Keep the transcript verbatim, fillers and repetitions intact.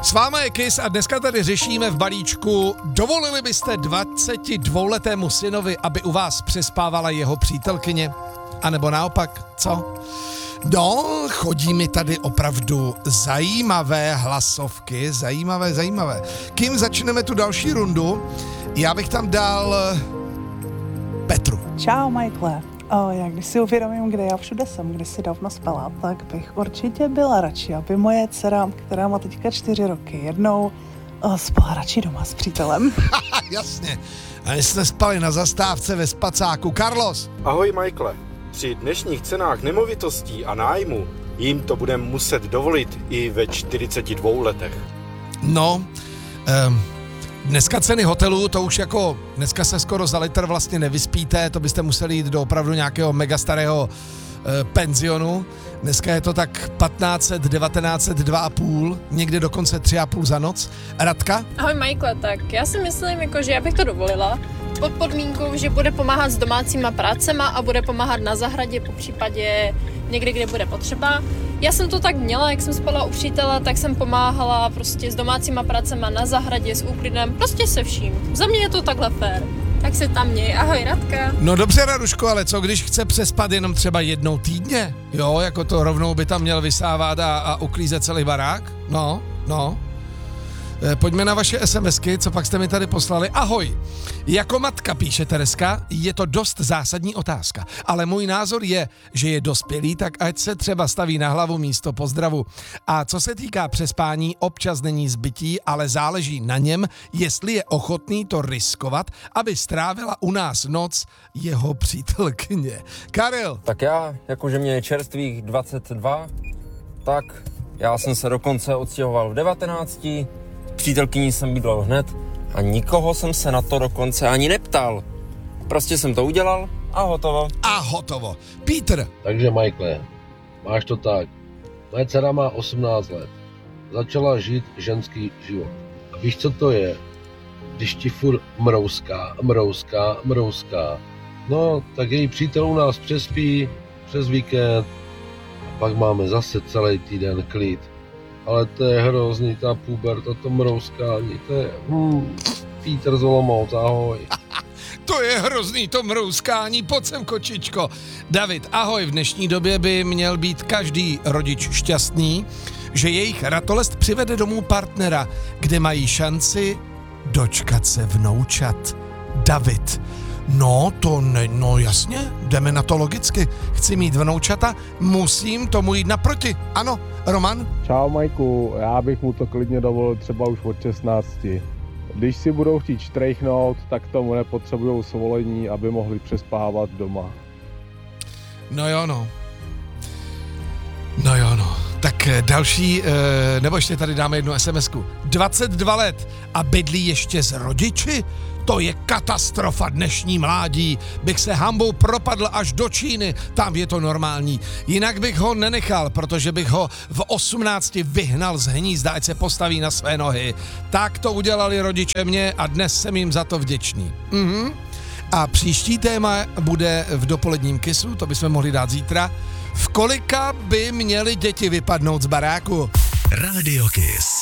S váma je Kiss a dneska tady řešíme v balíčku, dovolili byste dvacetidvouletému synovi, aby u vás přespávala jeho přítelkyně? A nebo naopak, co? No, chodí mi tady opravdu zajímavé hlasovky, zajímavé, zajímavé. Kým začneme tu další rundu? Já bych tam dal Petru. Čau, Michaele. O, já když si uvědomím, kde já všude jsem, kde si dávno spala, tak bych určitě byla radši, aby moje dcera, která má teďka čtyři roky, jednou o, spala radši doma s přítelem. Jasně. A my jsme spali na zastávce ve spacáku. Carlos. Ahoj, Michaele. Při dnešních cenách nemovitostí a nájmu jim to budeme muset dovolit i ve čtyřiceti dvou letech. No, um, dneska ceny hotelů, to už jako, dneska se skoro za litr vlastně nevyspíte, to byste museli jít do opravdu nějakého mega starého e, penzionu. Dneska je to tak patnáct set, devatenáct set, dva a půl, někde dokonce tři a půl za noc. Radka? Ahoj, Michaele, tak já si myslím, jako, že já bych to dovolila pod podmínkou, že bude pomáhat s domácíma prácema a bude pomáhat na zahradě, po případě někde, kde bude potřeba. Já jsem to tak měla, jak jsem spala u přítele, tak jsem pomáhala prostě s domácíma pracema na zahradě, s úklidem, prostě se vším. Za mě je to takhle fér. Tak se tam měj. Ahoj, Radka. No dobře, Raduško, ale co když chce přespat jenom třeba jednou týdně? Jo, jako to rovnou by tam měl vysávat a, a uklízet celý barák? No, no. Pojďme na vaše SMSky, co pak jste mi tady poslali. Ahoj, jako matka, píše Tereska, je to dost zásadní otázka, ale můj názor je, že je dospělý, tak ať se třeba staví na hlavu místo pozdravu. A co se týká přespání, občas není zbytí, ale záleží na něm, jestli je ochotný to riskovat, aby strávila u nás noc jeho přítelkyně. Karel. Tak já, jakože mě je čerstvých dvacet dva, tak já jsem se dokonce odstěhoval v devatenácti, přítelkyní jsem bydlel hned a nikoho jsem se na to dokonce ani neptal. Prostě jsem to udělal a hotovo. A hotovo. Peter. Takže Michaele, máš to tak. Moje dcera má osmnáct let. Začala žít ženský život. A víš, co to je? Když ti furt mrouská, mrouská, mrouská. No, tak její přítel u nás přespí přes víkend a pak máme zase celý týden klid. Ale to je hrozný, ta puberta, to mrouskání, to je... Hmm, Peter z Olomouc, ahoj. To je hrozný, to mrouskání, pojď sem, kočičko. David, ahoj, v dnešní době by měl být každý rodič šťastný, že jejich ratolest přivede domů partnera, kde mají šanci dočkat se vnoučat. David. No, to ne, no jasně, jdeme na to logicky. Chci mít vnoučata, musím tomu jít naproti. Ano, Roman? Čau, Majku, já bych mu to klidně dovolil třeba už od šestnácti. Když si budou chtít štrejchnout, tak tomu nepotřebujou svolení, aby mohli přespávat doma. No jo, no. No jo, no. Tak další, nebo ještě tady dáme jednu SMSku. dvacet dva let a bydlí ještě s rodiči? To je katastrofa dnešní mládí. Bych se hambou propadl až do Číny, tam je to normální. Jinak bych ho nenechal, protože bych ho v osmnácti vyhnal z hnízda, ať se postaví na své nohy. Tak to udělali rodiče mě a dnes jsem jim za to vděčný. Mhm. A příští téma bude v dopoledním Kissu, to bychom mohli dát zítra. V kolika by měly děti vypadnout z baráku? Radio Kiss.